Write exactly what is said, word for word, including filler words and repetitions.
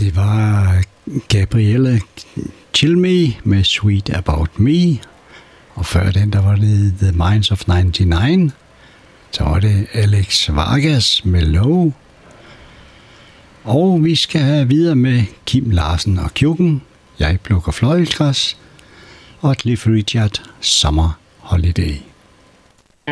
Det var Gabrielle Cilmi med Sweet About Me. Og før den, der var det The Minds of nioghalvfems. Så var det Alex Vargas med Low. Og vi skal have videre med Kim Larsen og Kjukken. Jeg plukker fløjlgræs. Og Cliff Richard, Summer Holiday.